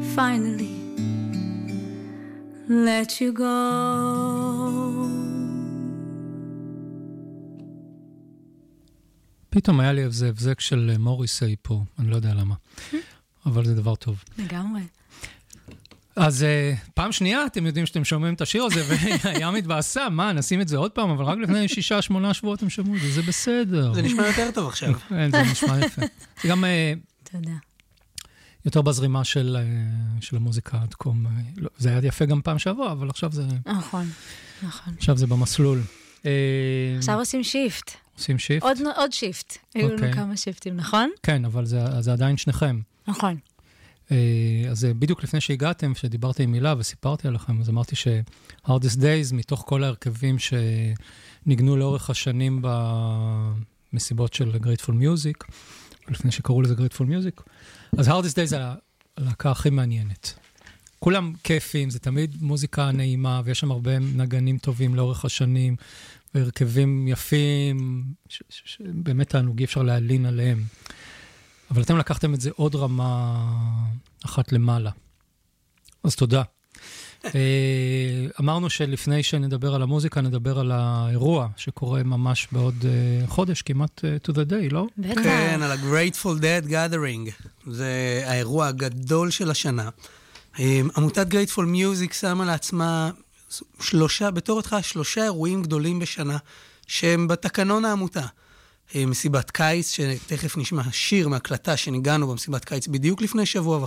finally let you go. פתאום היה לי הבזק של מוריסי פה, אני לא יודע למה, אבל זה דבר טוב. לגמרי. אז פעם שנייה אתם יודעים שאתם שומעים את השיר הזה, והיה מתבאסה, מה, נשים את זה עוד פעם, אבל רק לפני 6-8 שבועות אתם שמעו את זה, זה בסדר. זה נשמע יותר טוב עכשיו. זה נשמע יפה. זה גם תודה. יותר בזרימה של המוזיקה עד כה. זה היה יפה גם פעם שעברה, אבל עכשיו זה... נכון, נכון. עכשיו זה במסלול. עכשיו עושים שיפט. עושים שיפט? עוד שיפט. היו לנו כמה שיפטים, נכון? כן, אבל זה עדיין שניכם. נכון. אז בדיוק לפני שהגעתם, שדיברתי עם מילה וסיפרתי עליכם, אז אמרתי ש-Hardest Days, מתוך כל ההרכבים שניגנו לאורך השנים במסיבות של Grateful Music, לפני שקראו לזה Grateful Music, אז Hardest Days זה הלהקה הכי מעניינת. כולם כיפים, זה תמיד מוזיקה נעימה, ויש שם הרבה נגנים טובים לאורך השנים, והרכבים יפים, באמת תענוגי אפשר להלין עליהם. אבל אתם לקחתם את זה עוד רמה אחת למעלה. אז תודה. אמרנו שלפני שנדבר על המוזיקה, נדבר על האירוע שקורה ממש בעוד חודש, כמעט to the day, לא? כן, על ה-Grateful Dead Gathering. זה האירוע הגדול של השנה. עמותת Grateful Music שמה לעצמה בתור התחלה 3 אירועים גדולים בשנה, שהם בתקנון העמותה. מסיבת קיץ, שתכף נשמע שיר מהקלטה שניגענו במסיבת קיץ בדיוק לפני 1.5 שבוע.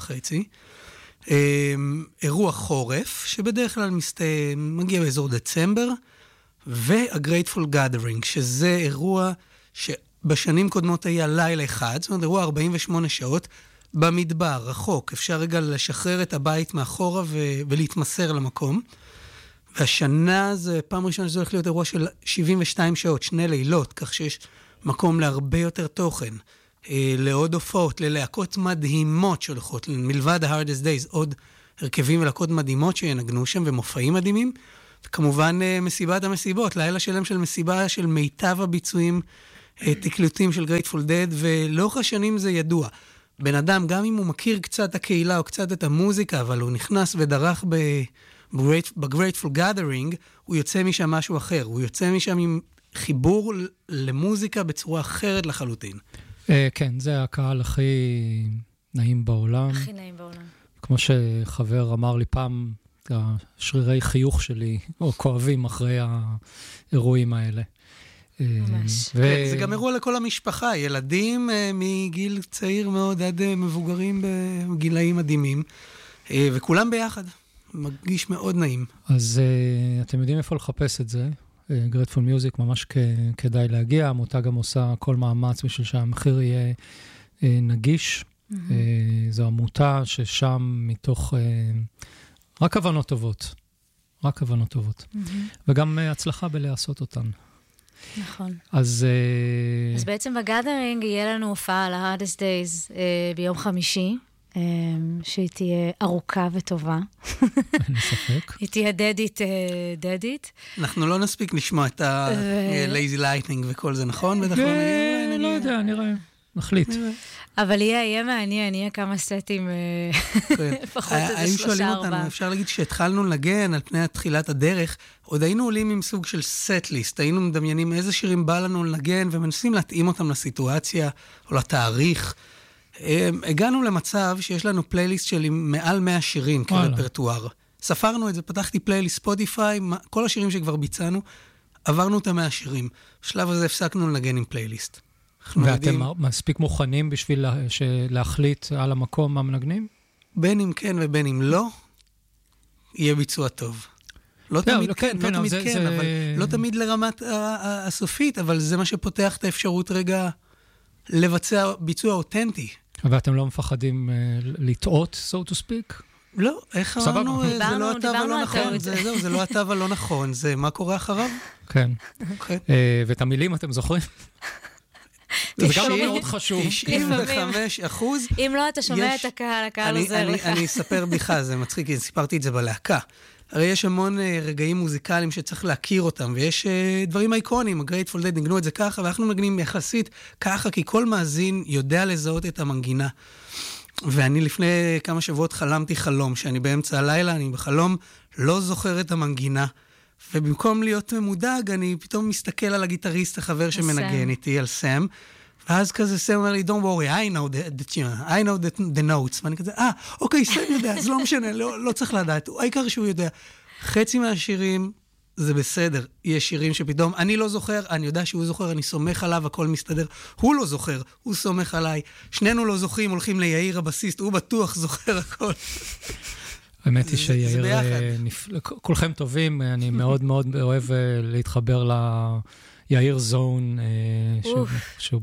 אירוע חורף, שבדרך כלל מגיע באזור דצמבר, וה-Grateful Gathering, שזה אירוע שבשנים קודמות היה לילה אחד, זאת אומרת, אירוע 48 שעות, במדבר, רחוק, אפשר רגע לשחרר את הבית מאחורה ולהתמסר למקום. והשנה זה פעם ראשונה שזה הולך להיות אירוע של 72 שעות, 2 לילות, כך שיש מקום להרבה יותר תוכן, לעוד הופעות, ללהקות מדהימות שהולכות, מלבד ה-Hardest Days, עוד הרכבים ולהקות מדהימות שינגנו שם, ומופעים מדהימים, וכמובן מסיבת המסיבות, לילה שלם של מסיבה של מיטב הביצועים, תקלוטים של Grateful Dead, ולאורך השנים זה ידוע. בן אדם, גם אם הוא מכיר קצת את הקהילה או קצת את המוזיקה, אבל הוא נכנס ודרך ב-Grateful Gathering, הוא יוצא משם משהו אחר, הוא יוצא משם עם חיבור למוזיקה בצורה אחרת לחלוטין. כן, זה הקהל הכי נעים בעולם. הכי נעים בעולם. כמו שחבר אמר לי פעם, השרירי חיוך שלי, או כואבים אחרי האירועים האלה. ממש. זה גם אירוע לכל המשפחה, ילדים מגיל צעיר מאוד עד מבוגרים בגילאים מדהימים, וכולם ביחד. מרגיש מאוד נעים. אז אתם יודעים איפה לחפש את זה? Grateful Music ממש כדאי להגיע, העמותה גם עושה כל מאמץ בשביל שהמחיר יהיה נגיש. זו עמותה ששם מתוך רק כוונות טובות. רק כוונות טובות. וגם הצלחה בלעשות אותן. נכון. אז בעצם בגאדרינג יהיה לנו הופעה על ה-Hardest Days ביום חמישי, שהיא תהיה ארוכה וטובה. אין ספק. היא תהיה דדית. אנחנו לא נספיק לשמוע את ה-Lazy Lightning וכל זה, נכון? לא יודע, נראה. נחליט. אבל יהיה מעניין, יהיה כמה סטים, לפחות איזה 3-4. היו שואלים אותנו, אפשר להגיד שהתחלנו לנגן על פני תחילת הדרך, עוד היינו עולים עם סוג של סט-ליסט, היינו מדמיינים איזה שירים בא לנו לנגן, ומנסים להתאים אותם לסיטואציה או לתאריך. הגענו למצב שיש לנו פלייליסט של מעל 100 שירים כרפרטואר. ספרנו את זה, פתחתי פלייליסט ספוטיפיי, כל השירים שכבר ביצענו, עברנו אותם 100 שירים. בשלב הזה הפסקנו לנגן עם פלייליסט. ואתם מספיק מוכנים בשביל להחליט על המקום מה מנגנים? בין אם כן ובין אם לא, יהיה ביצוע טוב. לא תמיד כן, לא תמיד לרמת הסופית, אבל זה מה שפותח את האפשרות רגע לבצע ביצוע אותנטי. ואתם לא מפחדים לטעות, so to speak? לא, איך אמרנו? זה לא אתה ולא נכון, זה לא אתה ולא נכון, זה מה קורה אחריו? כן. ואת המילים אתם זוכרים? זה גם לא מאוד חשוב. 95%. אם לא, אתה שומע את הקהל עוזר לך. אני אספר בדיחה, זה מצחיק, כי סיפרתי את זה בלהקה. הרי יש המון רגעים מוזיקליים שצריך להכיר אותם, ויש דברים אייקונים, ה-Grateful Dead נגנו את זה ככה, ואנחנו נגנים יחסית ככה, כי כל מאזין יודע לזהות את המנגינה. ואני לפני כמה שבועות חלמתי חלום, שאני באמצע הלילה, אני בחלום לא זוכר את המנגינה, ובמקום להיות ממודאג, אני פתאום מסתכל על הגיטריסט, החבר שמנגן איתי, על סם, ואז כזה סם אומר לי, don't worry, I know the notes, ואני כזה, אוקיי, סם יודע, אז לא משנה, לא צריך לדעת, העיקר שהוא יודע. חצי מהשירים זה בסדר, יש שירים שפתאום, אני לא זוכר, אני יודע שהוא זוכר, אני סומך עליו, הכל מסתדר, הוא לא זוכר, הוא סומך עליי, שנינו לא זוכרים, הולכים ליאיר הבסיסט, הוא בטוח זוכר הכל. האמת היא שיאיר, כולכם טובים, אני מאוד מאוד אוהב להתחבר ליאיר זון, שהוא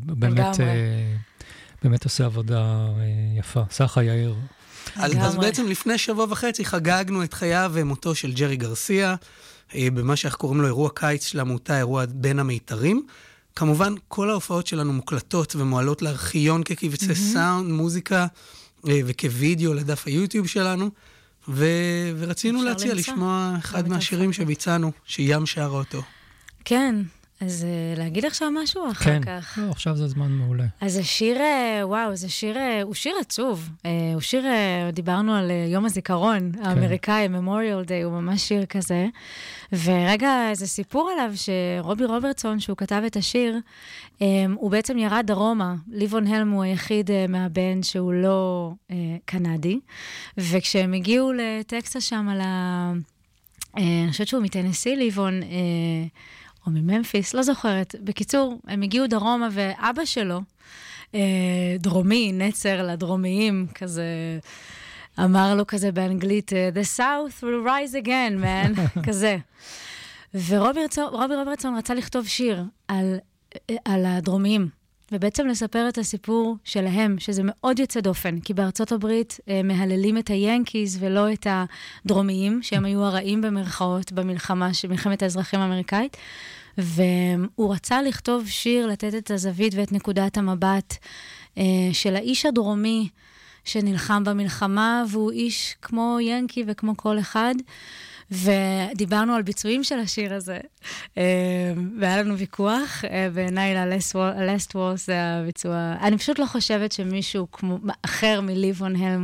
באמת עושה עבודה יפה. סחה יאיר. אז בעצם לפני שבוע וחצי חגגנו את חייו ומותו של ג'רי גרסיה, במה שאנחנו קוראים לו אירוע קיץ של העמותה, אירוע בין המיתרים. כמובן, כל ההופעות שלנו מוקלטות ומועלות לארכיון כקבצי סאונד, מוזיקה וכווידאו לדף היוטיוב שלנו. ורצינו להציע לשמוע אחד מהשירים שביצענו, שים שר אותו. כן, אז להגיד עכשיו משהו אחר כך. כן, עכשיו זה זמן מעולה. אז השיר, וואו, זה שיר, הוא שיר עצוב. הוא שיר, דיברנו על יום הזיכרון האמריקאי, Memorial Day, הוא ממש שיר כזה. ורגע, זה סיפור עליו שרובי רוברטסון, שהוא כתב את השיר, הוא בעצם ירד דרומה. ליבון הלם הוא היחיד מהבנד שהוא לא קנדי. וכשהם הגיעו לטקסס שם על אני חושבת שהוא מטנסי, ליבון, או מממפיס, לא זוכרת. בקיצור, הם הגיעו דרומה, ואבא שלו, דרומי, נצר לדרומיים, כזה, אמר לו כזה באנגלית, The South will rise again, man, כזה. ורובי רוברטסון רצה לכתוב שיר על הדרומיים, ובעצם לספר את הסיפור שלהם, שזה מאוד יוצא דופן, כי בארצות הברית מהללים את היאנקיז ולא את הדרומיים, שהם היו הרעים במרכאות במלחמה, מלחמת האזרחים האמריקאית, והוא רצה לכתוב שיר, לתת את הזווית ואת נקודת המבט של האיש הדרומי שנלחם במלחמה, והוא איש כמו יאנקי וכמו כל אחד, ודיברנו על ביצועים של השיר הזה, והיה לנו ויכוח, בעיניי ה-Last Waltz זה הביצוע. אני פשוט לא חושבת שמישהו אחר מליבון הלם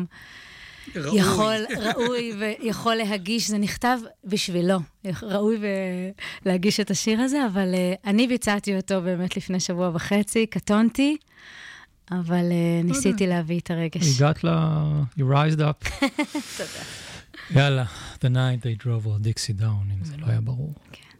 ראוי ויכול להגיש, זה נכתב בשבילו, ראוי להגיש את השיר הזה, אבל אני ביצעתי אותו באמת לפני שבוע וחצי, קטונתי, אבל ניסיתי להביא את הרגש. הגעת you rised up. תודה. יאללה, the night they drove all Dixie down, אם זה לא היה ברור. כן.